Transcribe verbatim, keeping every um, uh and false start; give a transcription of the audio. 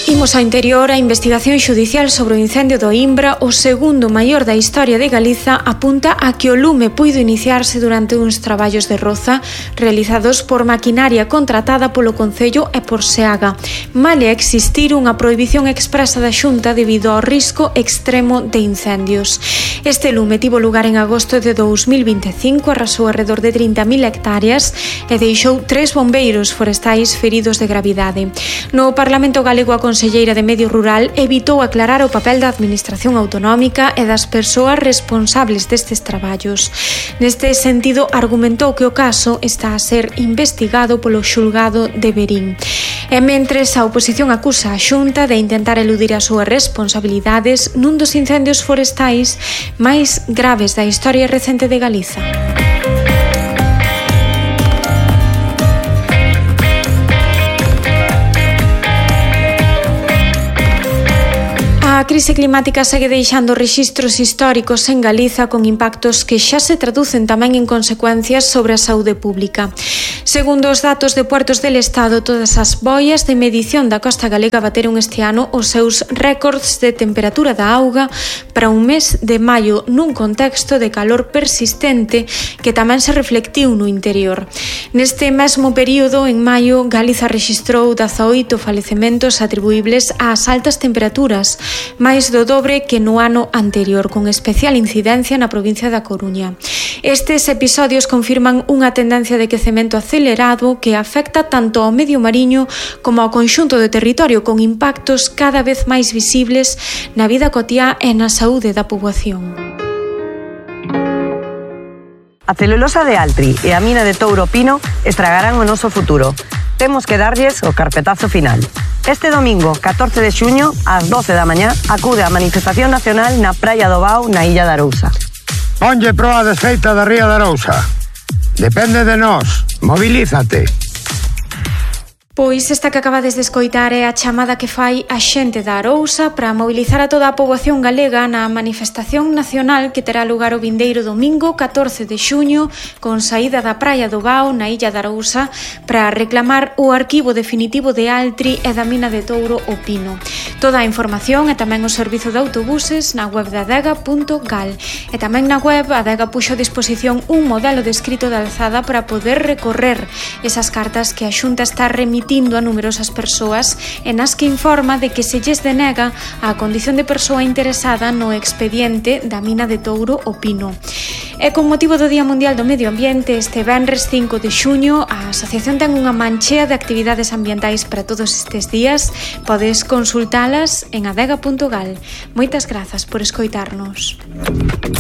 Imos ao interior. A investigación xudicial sobre o incendio do Imbra, o segundo maior da historia de Galiza, apunta a que o lume puido iniciarse durante uns traballos de roza realizados por maquinaria contratada polo Concello e por SEAGA, male existir unha prohibición expresa da Xunta debido ao risco extremo de incendios. Este lume tivo lugar en agosto de dous mil vinte e cinco, arrasou alrededor de trinta mil hectáreas e deixou tres bombeiros forestais feridos de gravidade. No Parlamento Galego, a Conselleira de Medio Rural evitou aclarar o papel da Administración Autonómica e das persoas responsables destes traballos. Neste sentido, argumentou que o caso está a ser investigado polo xulgado de Verín. E mentres, a oposición acusa a Xunta de intentar eludir as súas responsabilidades nun dos incendios forestais máis graves da historia recente de Galiza. A crise climática segue deixando rexistros históricos en Galiza con impactos que xa se traducen tamén en consecuencias sobre a saúde pública. Segundo os datos de Puertos del Estado, todas as boias de medición da costa galega bateron este ano os seus récords de temperatura da auga para un mes de maio nun contexto de calor persistente que tamén se reflectiu no interior. Neste mesmo período, en maio, Galiza rexistrou dezaoito falecementos atribuíbles ás altas temperaturas, máis do dobre que no ano anterior, con especial incidencia na provincia da Coruña. Estes episodios confirman unha tendencia de quecemento acelerado que afecta tanto ao medio mariño como ao conxunto do territorio, con impactos cada vez máis visibles na vida cotiá e na saúde da poboación. A celulosa de Altri e a mina de Touro Pino estragarán o noso futuro. Temos que darlles o carpetazo final. Este domingo, catorce de xuño, ás doce da mañá, acude a manifestación nacional na Praia do Bao, na Illa de Arousa. Ponlle proa desfeita da Ría de Arousa. Depende de nós. Mobilízate. Pois esta que acabades de escoitar é a chamada que fai a xente da Arousa para mobilizar a toda a poboación galega na manifestación nacional que terá lugar o vindeiro domingo catorce de xuño con saída da Praia do Bao na Illa de Arousa para reclamar o arquivo definitivo de Altri e da mina de Touro o Pino. Toda a información e tamén o servizo de autobuses na web de adega punto gal e tamén na web Adega puxo a disposición un modelo descrito de alzada para poder recorrer esas cartas que a Xunta está remitindo a numerosas persoas e nas que informa de que se lles denega a condición de persoa interesada no expediente da mina de Touro o Pino. E con motivo do Día Mundial do Medio Ambiente, este venres cinco de xuño, a asociación ten unha manchea de actividades ambientais para todos estes días. Podes consultalas en adega punto gal. Moitas grazas por escoitarnos.